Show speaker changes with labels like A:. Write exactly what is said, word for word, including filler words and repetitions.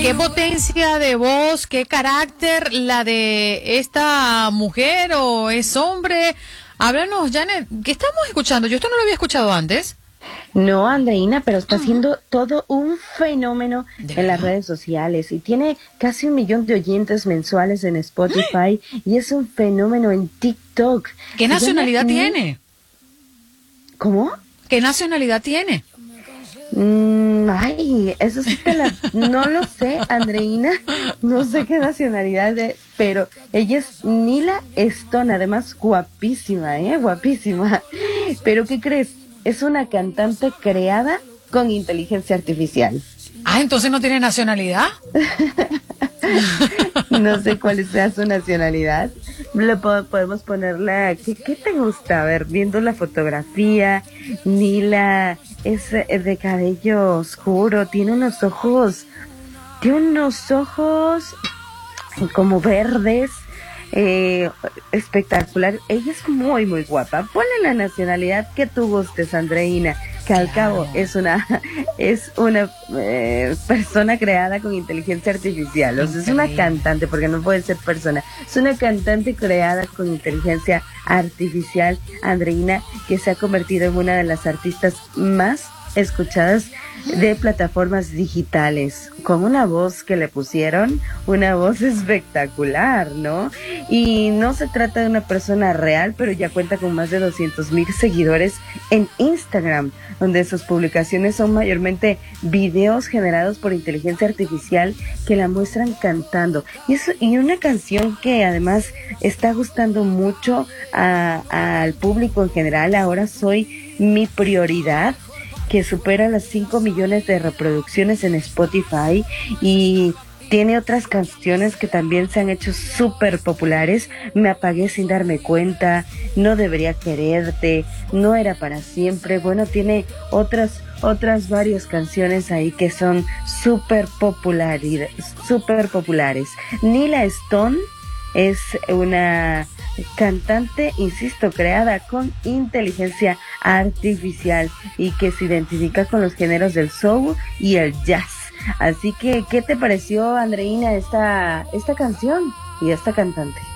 A: qué potencia de voz, qué carácter la de esta mujer o es hombre. Háblanos, Janet, ¿qué estamos escuchando? Yo esto no lo había escuchado antes.
B: No, Andreina, pero está haciendo todo un fenómeno en las redes sociales y tiene casi un millón de oyentes mensuales en Spotify y es un fenómeno en TikTok.
A: ¿Qué nacionalidad tiene?
B: ¿Cómo?
A: ¿Qué nacionalidad tiene?
B: Mm, ay, eso sí te la... No lo sé, Andreina, no sé qué nacionalidad es, pero ella es Nila Stone, además guapísima, ¿eh? Guapísima. Pero ¿qué crees? Es una cantante creada con inteligencia artificial.
A: Ah, entonces no tiene nacionalidad.
B: No sé cuál sea su nacionalidad. Le po- podemos ponerla. ¿Qué, ¿Qué te gusta? A ver, viendo la fotografía, Nila es eh, de cabello oscuro, tiene unos ojos, tiene unos ojos como verdes. Eh, espectacular, ella es muy muy guapa. Ponle la nacionalidad que tú gustes, Andreina, que al cabo es una es una eh, persona creada con inteligencia artificial, o sea, es una cantante, porque no puede ser persona, es una cantante creada con inteligencia artificial, Andreina, que se ha convertido en una de las artistas más escuchadas de plataformas digitales, con una voz que le pusieron, una voz espectacular, ¿no? Y no se trata de una persona real, pero ya cuenta con más de doscientos mil seguidores en Instagram, donde sus publicaciones son mayormente videos generados por inteligencia artificial que la muestran cantando. Y, eso, y una canción que además está gustando mucho a, a, al público en general, Ahora Soy Mi Prioridad, que supera las cinco millones de reproducciones en Spotify y tiene otras canciones que también se han hecho súper populares. Me apagué sin darme cuenta, No debería quererte, No era para siempre. Bueno, tiene otras otras varias canciones ahí que son súper populares, súper populares. Nila Stone es una cantante, insisto, creada con inteligencia artificial y que se identifica con los géneros del soul y el jazz. Así que, ¿qué te pareció, Andreina, esta, esta canción y esta cantante?